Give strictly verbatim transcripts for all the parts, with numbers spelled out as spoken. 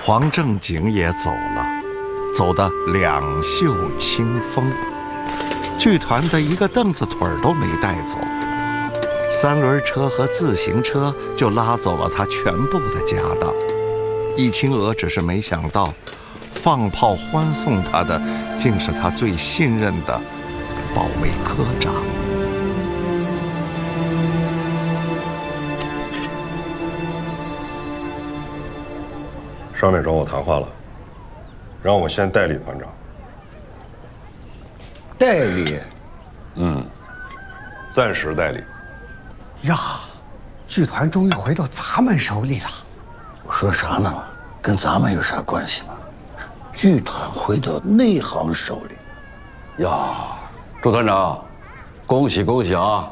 黄正景也走了，走得两袖清风。剧团的一个凳子腿儿都没带走，三轮车和自行车就拉走了他全部的家当。易清娥只是没想到，放炮欢送他的竟是他最信任的保卫科长。 上面找我谈话了，让我先代理团长。 代理？ 嗯，暂时代理。 呀，剧团终于回到咱们手里了。 说啥呢？跟咱们有啥关系吗？剧团回到内行手里。 呀，周团长，恭喜恭喜啊！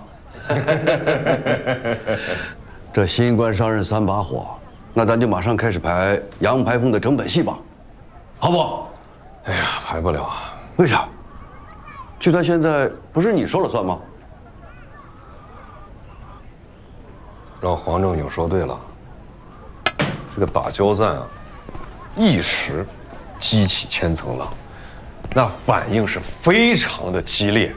这新官上任三把火，那咱就马上开始排杨排风的整本戏吧，好不？ 哎呀，排不了啊！ 为啥？剧团现在不是你说了算吗？ 让黄正景说对了，这个打交战啊，一时激起千层浪，那反应是非常的激烈。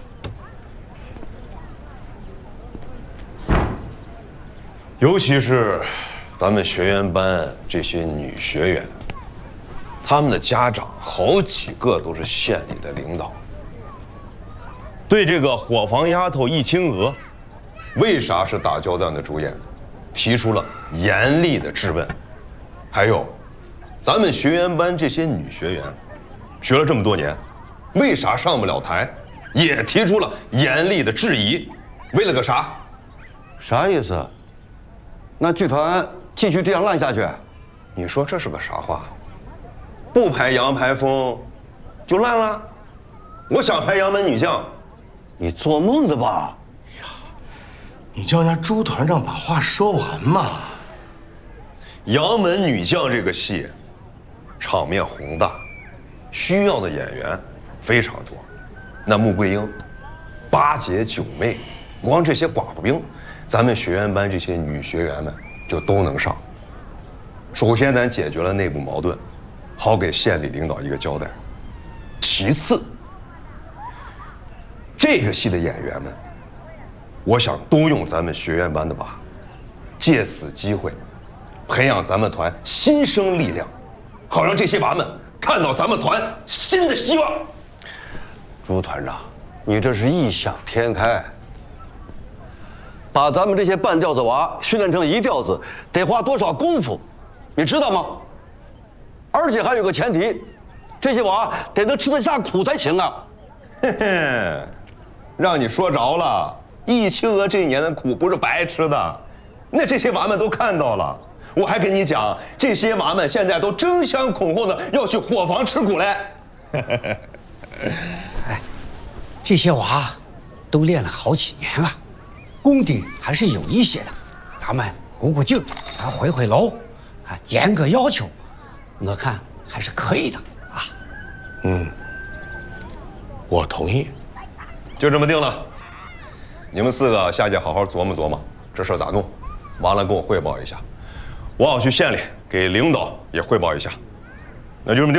尤其是咱们学员班这些女学员，她们的家长好几个都是县里的领导。对这个伙房丫头易清娥，为啥是打交战的主演，提出了严厉的质问。还有，咱们学员班这些女学员，学了这么多年，为啥上不了台，也提出了严厉的质疑。为了个啥？ 啥意思？那剧团继续这样烂下去？ 你说这是个啥话？不排杨排风，就烂了？我想排杨门女将。 你做梦的吧？ 呀，你叫人家朱团长把话说完嘛。 杨门女将这个戏，场面宏大，需要的演员非常多。那穆桂英、八姐、九妹，光这些寡妇兵，咱们学员班这些女学员们就都能上。首先，咱解决了内部矛盾，好给县里领导一个交代。其次，这个戏的演员们，我想都用咱们学员班的娃，借此机会，培养咱们团新生力量，好让这些娃们看到咱们团新的希望。 朱团长，你这是异想天开。把咱们这些半吊子娃训练成一吊子，得花多少功夫，你知道吗？而且还有个前提，这些娃得能吃得下苦才行啊。 嘿嘿，让你说着了，易清娥这一年的苦不是白吃的，那这些娃们都看到了。我还跟你讲，这些娃们现在都争相恐后的要去伙房吃苦嘞。 哎，这些娃都练了好几年了，功底还是有一些的。咱们鼓鼓劲，咱回回楼，啊，严格要求，我看还是可以的啊。 嗯，我同意。 就这么定了。你们四个下去好好琢磨琢磨，这事咋弄，完了跟我汇报一下。我要去县里给领导也汇报一下。那就这么定。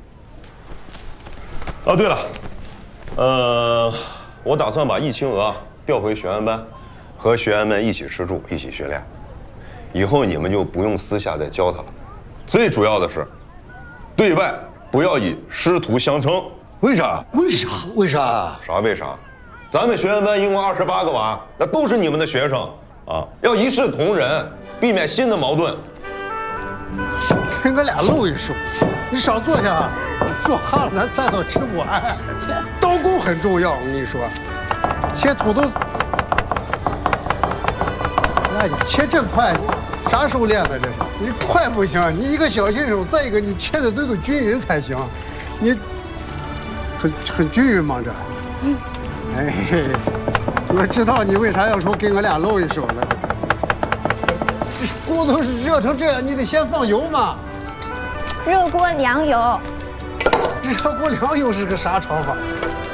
哦，对了，呃，我打算把易清娥调回学员班，和学员们一起吃住，一起训练。以后你们就不用私下再教他了。最主要的是，对外不要以师徒相称。 为啥？ 为啥？ 为啥？ 啥为啥？咱们学员班一共二十八个娃，那都是你们的学生啊，要一视同仁，避免新的矛盾。 跟俺俩搂一手，你少坐下，坐下了咱三都吃不完。刀工很重要，我跟你说，切土豆，那你切这快，啥时候练的这是？你快不行，你一个小新手，再一个你切的都有均匀才行，你很很均匀吗这？嗯。哎，我知道你为啥要说跟俺俩搂一手了。这锅都是热成这样，你得先放油嘛。 热锅凉油。 热锅凉油是个啥炒法？